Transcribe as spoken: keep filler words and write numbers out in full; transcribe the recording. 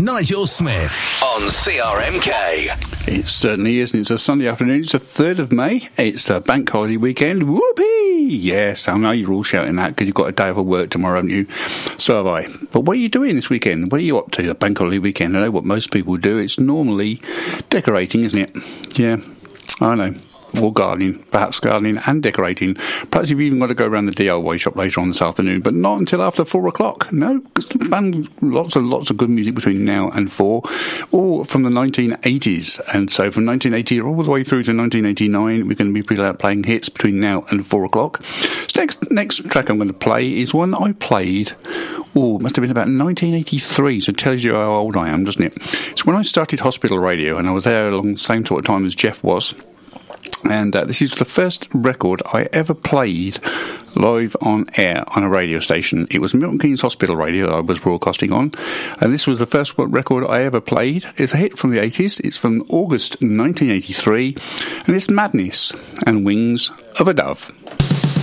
Nigel Smith on C R M K. It certainly is, and it's a Sunday afternoon. It's the third of May. It's a bank holiday weekend. Whoopee! Yes, I know you're all shouting that because you've got a day of work tomorrow, haven't you? So have I. But what are you doing this weekend? What are you up to, the bank holiday weekend? I know what most people do. It's normally decorating, isn't it? Yeah, I know. Or gardening, perhaps gardening and decorating. Perhaps you've even got to go around the D I Y shop later on this afternoon, but not until after four o'clock. No, because lots and lots of good music between now and four, all from the nineteen eighties. And so from nineteen eighty all the way through to nineteen eighty-nine, we're going to be playing hits between now and four o'clock. So next, next track I'm going to play is one that I played, oh, it must have been about nineteen eighty-three, so it tells you how old I am, doesn't it? It's when I started Hospital Radio, and I was there along the same sort of time as Jeff was. And uh, this is the first record I ever played live on air on a radio station. It was Milton Keynes Hospital Radio that I was broadcasting on. And this was the first record I ever played. It's a hit from the eighties. It's from August nineteen eighty-three. And it's Madness and Wings of a Dove.